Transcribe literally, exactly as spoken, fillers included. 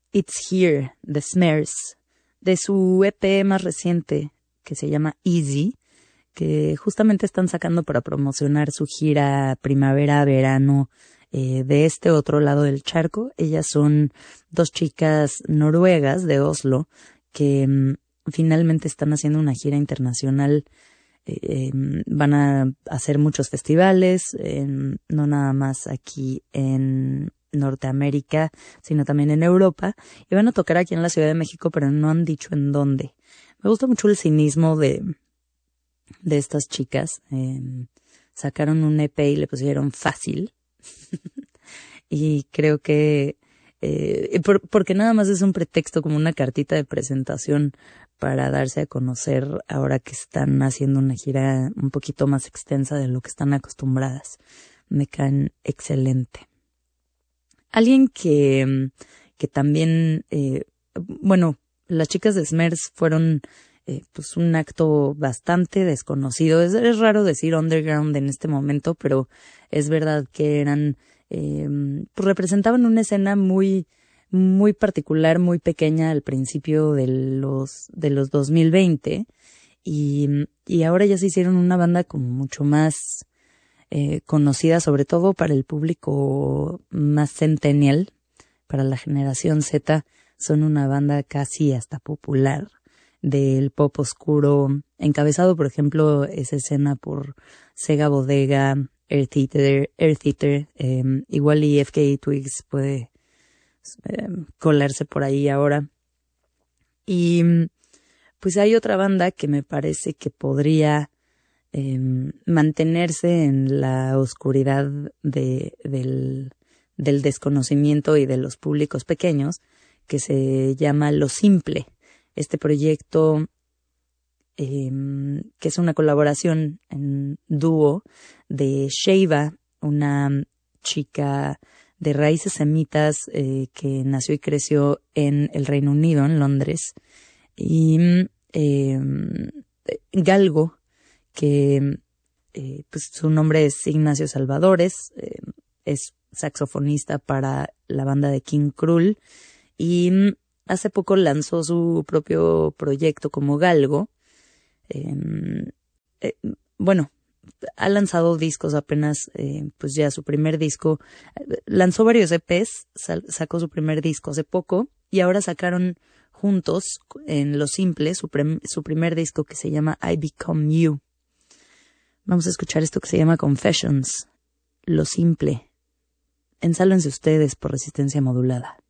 It's Here, The Smears, de su E P más reciente, que se llama Easy, que justamente están sacando para promocionar su gira primavera-verano eh, de este otro lado del charco. Ellas son dos chicas noruegas de Oslo que um, finalmente están haciendo una gira internacional. Eh, eh, van a hacer muchos festivales, eh, no nada más aquí en Norteamérica, sino también en Europa, y van a tocar aquí en la Ciudad de México, pero no han dicho en dónde. Me gusta mucho el cinismo de, de estas chicas. Eh, sacaron un E P y le pusieron fácil, y creo que eh, por, porque nada más es un pretexto, como una cartita de presentación para darse a conocer ahora que están haciendo una gira un poquito más extensa de lo que están acostumbradas. Me caen excelente. Alguien que, que también, eh, bueno, las chicas de Smears fueron eh, pues un acto bastante desconocido. Es, es raro decir underground en este momento, pero es verdad que eran, eh, pues representaban una escena muy, muy particular, muy pequeña al principio de los, de los dos mil veinte, y, y ahora ya se hicieron una banda como mucho más Eh, conocida, sobre todo para el público más centennial, para la generación Z. Son una banda casi hasta popular del pop oscuro, encabezado, por ejemplo, esa escena por Sega Bodega, Earth Eater, Earth Eater, eh, igual y F K A Twigs puede eh, colarse por ahí ahora. Y pues hay otra banda que me parece que podría Eh, mantenerse en la oscuridad de, del, del desconocimiento y de los públicos pequeños, que se llama Lo Simple. Este proyecto, eh, que es una colaboración en dúo de Sheiva, una chica de raíces semitas eh, que nació y creció en el Reino Unido, en Londres, y eh, Galgo, que eh, pues su nombre es Ignacio Salvadores, eh, es saxofonista para la banda de King Krul, y hace poco lanzó su propio proyecto como Galgo. Eh, eh, bueno, ha lanzado discos apenas, eh, pues ya su primer disco, lanzó varios E Pes, sal, sacó su primer disco hace poco, y ahora sacaron juntos en Lo Simple su, pre, su primer disco que se llama I Become You. Vamos a escuchar esto que se llama Confessions, Lo Simple. Ensálvense ustedes por Resistencia Modulada.